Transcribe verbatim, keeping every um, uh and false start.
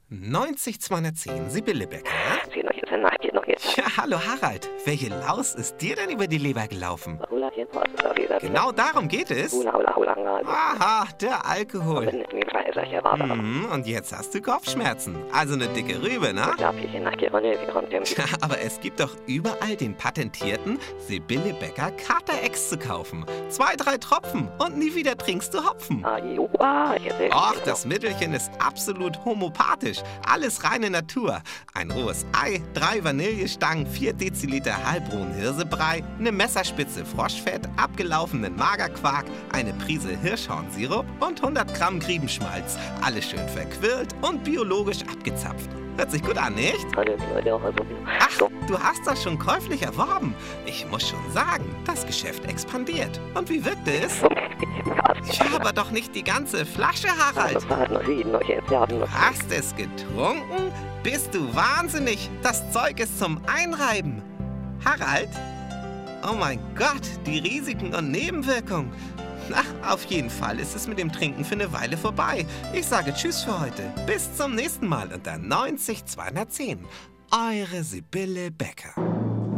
neunzig zweihundertzehn, Sibylle Becker. Geht noch jetzt, nach, geht noch jetzt. Ja, hallo Harald. Welche Laus ist dir denn über die Leber gelaufen? Genau darum geht es. Aha, der Alkohol. Mhm, und jetzt hast du Kopfschmerzen. Also eine dicke Rübe, ne? Ja, aber es gibt doch überall den patentierten Sibylle Becker Kater-Ex zu kaufen. Zwei, drei Tropfen und nie wieder trinkst du Hopfen. Ach, das Mittelchen ist absolut homöopathisch. Alles reine Natur. Ein rohes Ei, drei Vanillestangen, vier Deziliter halbrohen Hirsebrei, eine Messerspitze Froschfett, abgelaufenen Magerquark, eine Prise Hirschhornsirup und hundert Gramm Griebenschmalz. Alles schön verquirlt und biologisch abgezapft. Hört sich gut an, nicht? Ach, du hast das schon käuflich erworben. Ich muss schon sagen, das Geschäft expandiert. Und wie wirkt es? Ja, aber doch nicht die ganze Flasche, Harald. Du hast es getrunken? Bist du wahnsinnig? Das Zeug ist zum Einreiben. Harald? Oh mein Gott, die Risiken und Nebenwirkungen. Na, auf jeden Fall ist es mit dem Trinken für eine Weile vorbei. Ich sage Tschüss für heute. Bis zum nächsten Mal unter neunzig zweihundertzehn. Eure Sibylle Becker.